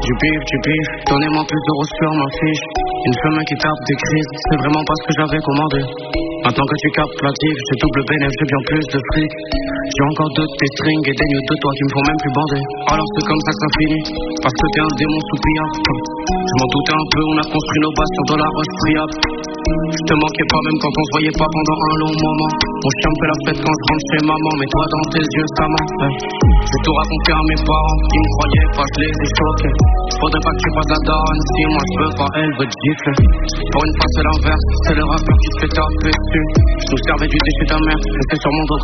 tu biffes. Donnez-moi plus d'euros sur ma fiche. Une femme qui tape des crises, c'est vraiment pas ce que j'avais commandé. Maintenant que tu captes la div, j'ai double bénéf, j'ai bien plus de fric. J'ai encore deux de tes strings et des nudes de toi qui me font même plus bander. Alors c'est comme ça que ça finit, parce que t'es un démon soupillard. Je m'en doutais un peu, on a construit nos bastions dans la roche friable. Je te manquais pas même quand on se voyait pas pendant un long moment. Mon chien me fait la fête quand je rentre chez maman, mais toi dans tes yeux ça ment. J'ai tout raconté à mes parents, ils me croyaient pas, je les ai choqués. Faudrait pas que tu fasses la daronne, si moi je veux pas, elle veut te gifler. Pour une fois c'est l'inverse, c'est le rappeur qui te fait taper dessus. Je nous servais du thé chez ta mère, et c'est sur mon dos